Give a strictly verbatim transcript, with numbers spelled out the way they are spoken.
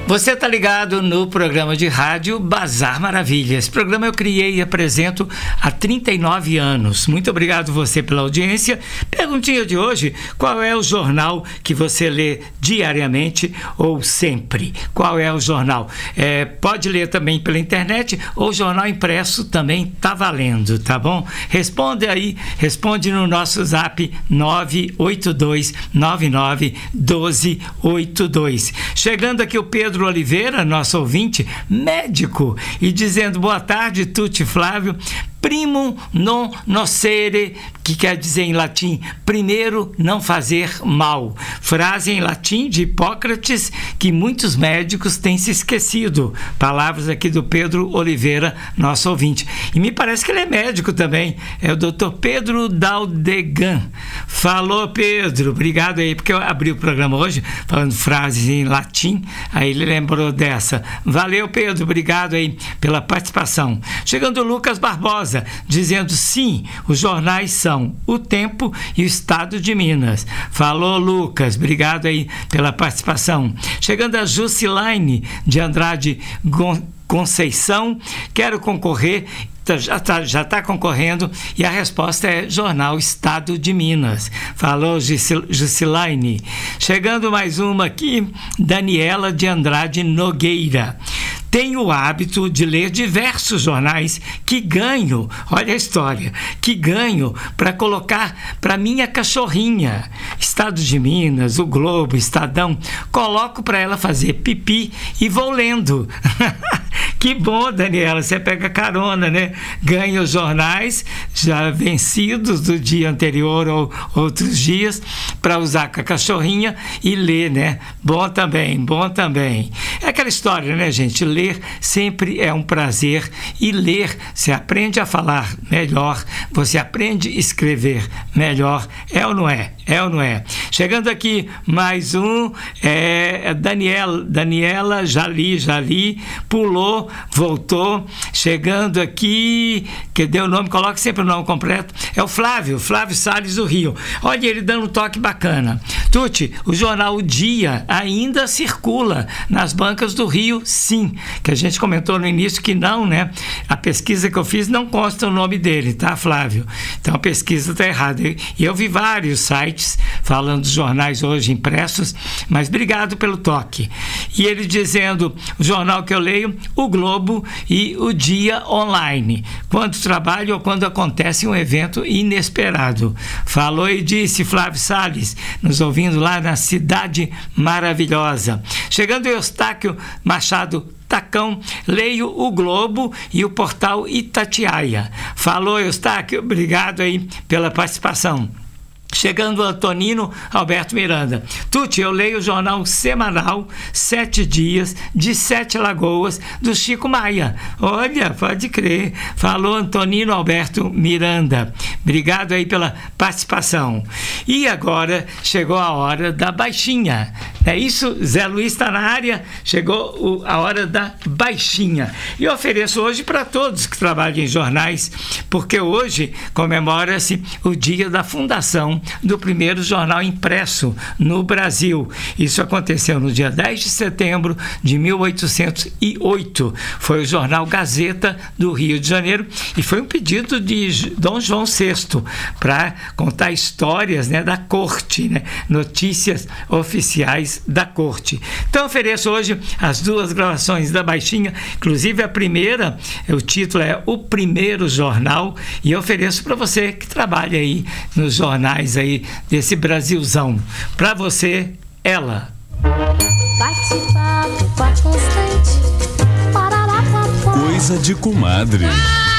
Você está ligado no programa de rádio Bazar Maravilha. Esse programa eu criei e apresento há trinta e nove anos. Muito obrigado você pela audiência. Perguntinha de hoje: qual é o jornal que você lê diariamente ou sempre? Qual é o jornal? É, pode ler também pela internet, ou jornal impresso também está valendo, tá bom? Responde aí, responde no nosso zap nove oito dois nove nove um dois oito dois. Chegando aqui o Pedro Oliveira, nosso ouvinte, médico, e dizendo: boa tarde, Tuti Flávio. Primum non nocere, que quer dizer em latim, primeiro não fazer mal. Frase em latim de Hipócrates que muitos médicos têm se esquecido. Palavras aqui do Pedro Oliveira, nosso ouvinte. E me parece que ele é médico também. É o doutor Pedro Daldegan. Falou, Pedro. Obrigado aí, porque eu abri o programa hoje falando frases em latim, aí ele lembrou dessa. Valeu, Pedro. Obrigado aí pela participação. Chegando o Lucas Barbosa, dizendo: sim, os jornais são O Tempo e o Estado de Minas. Falou, Lucas, obrigado aí pela participação. Chegando a Jusilaine de Andrade Conceição: quero concorrer. Já está já tá concorrendo, e a resposta é Jornal Estado de Minas. Falou, Jusilaine. Chegando mais uma aqui, Daniela de Andrade Nogueira: tenho o hábito de ler diversos jornais que ganho, olha a história, que ganho para colocar para minha cachorrinha. Estado de Minas, o Globo, Estadão, coloco para ela fazer pipi e vou lendo. Que bom, Daniela, você pega carona, né? Ganha os jornais já vencidos do dia anterior ou outros dias para usar com a cachorrinha e ler, né? Bom também, bom também. É aquela história, né, gente? Ler sempre é um prazer, e ler, você aprende a falar melhor, você aprende a escrever melhor. É ou não é? É ou não é? Chegando aqui mais um, é Daniela, Daniela Jali, Jali, pulou, voltou. Chegando aqui, que deu o nome, coloque sempre o nome completo, é o Flávio, Flávio Salles do Rio. Olha ele dando um toque bacana. Tuti, o jornal O Dia ainda circula nas bancas do Rio, sim, que a gente comentou no início que não, né? A pesquisa que eu fiz não consta o nome dele, tá, Flávio? Então a pesquisa está errada. E eu vi vários sites falando dos jornais hoje impressos, mas obrigado pelo toque. E ele dizendo: o jornal que eu leio, o Globo e o Dia Online, quando trabalho ou quando acontece um evento inesperado. Falou e disse Flávio Salles, nos ouvindo lá na Cidade Maravilhosa. Chegando Eustáquio Machado Tacão: leio o Globo e o portal Itatiaia. Falou, Eustáquio, obrigado aí pela participação. Chegando o Antonino Alberto Miranda: Tuti, eu leio o jornal semanal Sete Dias, de Sete Lagoas, do Chico Maia. Olha, pode crer. Falou, Antonino Alberto Miranda. Obrigado aí pela participação. E agora chegou a hora da baixinha. É isso, Zé Luiz está na área, chegou o, a hora da baixinha. E eu ofereço hoje para todos que trabalham em jornais, porque hoje comemora-se o dia da fundação do primeiro jornal impresso no Brasil. Isso aconteceu no dia dez de setembro de mil oitocentos e oito. Foi o jornal Gazeta do Rio de Janeiro, e foi um pedido de Dom João sexto para contar histórias, né, da corte, né, notícias oficiais da corte. Então ofereço hoje as duas gravações da baixinha, inclusive a primeira, o título é O Primeiro Jornal, e eu ofereço para você que trabalha aí nos jornais aí desse Brasilzão. Para você, ela. Bate-papo constante. Coisa de comadre.